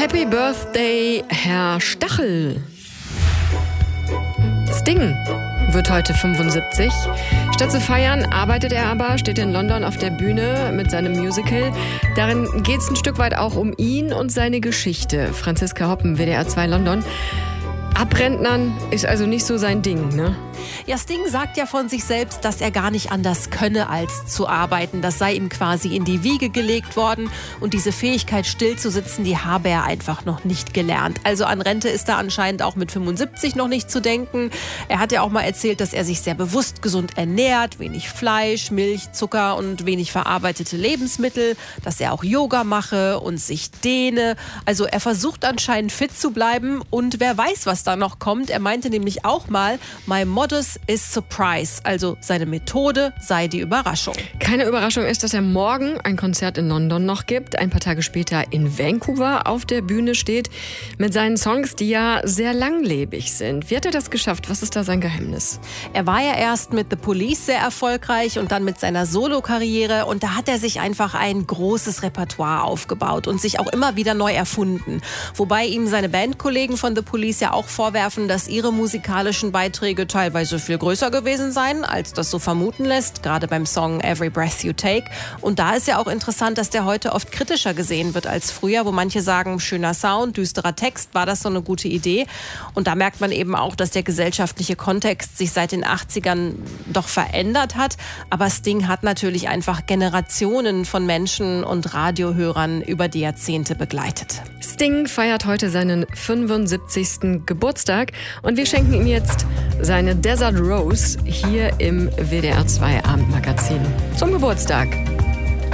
Happy Birthday, Herr Stachel. Sting wird heute 75. Statt zu feiern, arbeitet er aber, steht in London auf der Bühne mit seinem Musical. Darin geht es ein Stück weit auch um ihn und seine Geschichte. Franziska Hoppen, WDR 2 London. Abrentnern ist also nicht so sein Ding, ne? Ja, Sting sagt ja von sich selbst, dass er gar nicht anders könne, als zu arbeiten. Das sei ihm quasi in die Wiege gelegt worden. Und diese Fähigkeit, still zu sitzen, die habe er einfach noch nicht gelernt. Also an Rente ist da anscheinend auch mit 75 noch nicht zu denken. Er hat ja auch mal erzählt, dass er sich sehr bewusst gesund ernährt. Wenig Fleisch, Milch, Zucker und wenig verarbeitete Lebensmittel. Dass er auch Yoga mache und sich dehne. Also er versucht anscheinend fit zu bleiben. Und wer weiß, was da noch kommt. Er meinte nämlich auch mal, my motto is surprise, also seine Methode sei die Überraschung. Keine Überraschung ist, dass er morgen ein Konzert in London noch gibt, ein paar Tage später in Vancouver auf der Bühne steht, mit seinen Songs, die ja sehr langlebig sind. Wie hat er das geschafft? Was ist da sein Geheimnis? Er war ja erst mit The Police sehr erfolgreich und dann mit seiner Solo-Karriere und da hat er sich einfach ein großes Repertoire aufgebaut und sich auch immer wieder neu erfunden. Wobei ihm seine Bandkollegen von The Police ja auch vorwerfen, dass ihre musikalischen Beiträge teilweise viel größer gewesen seien, als das so vermuten lässt, gerade beim Song Every Breath You Take. Und da ist ja auch interessant, dass der heute oft kritischer gesehen wird als früher, wo manche sagen, schöner Sound, düsterer Text, war das so eine gute Idee? Und da merkt man eben auch, dass der gesellschaftliche Kontext sich seit den 80ern doch verändert hat. Aber Sting hat natürlich einfach Generationen von Menschen und Radiohörern über die Jahrzehnte begleitet. Sting feiert heute seinen 75. Geburtstag und wir schenken ihm jetzt seine Desert Rose hier im WDR 2 Abendmagazin zum Geburtstag.